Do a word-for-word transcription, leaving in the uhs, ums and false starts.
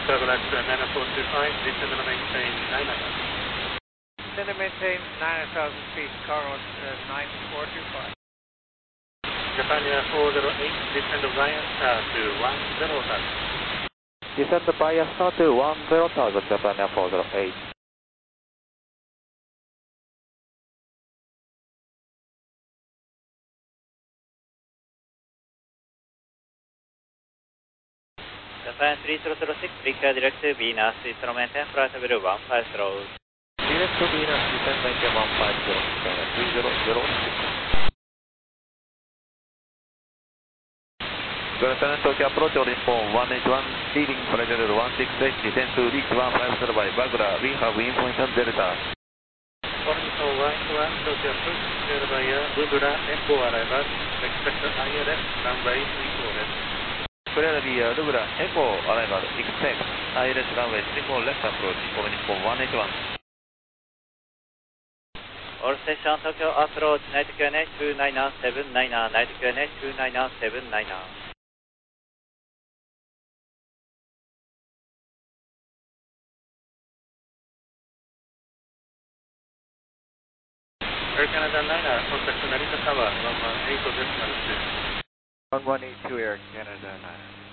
Travelers nine four two five, descend and maintain nine hundred. Descend and maintain nine thousand feet, Carlos uh, nine four two five. Japan Air four zero eight, descend via star to one zero thousand. Descend via star to one zero thousand, Japan Air four zero eight. Japan three zero zero six, Victor direct to Venus, descend and maintain flight level one five zero. Direct to Venus, descend and maintain one five zero, three zero zero six. Good afternoon, Tokyo approach on Nippon one eight one, leading flight level one six eight, descend to reach one five zero by Bagura. We have information Delta. Nippon one eight one, Tokyo approach, cleared by Bagura, Echo arrival, expect I L S, runway three four left. Clear via Lugura, Echo arrival, expect I L S runway three four left approach for Nippon one eight one. All station Tokyo approach, night Q N A two nine seven nine, night Q N A two nine seven nine. Air Canada niner, contact Narita Tower, one one eight decimal two. one one eight two Air Canada nine.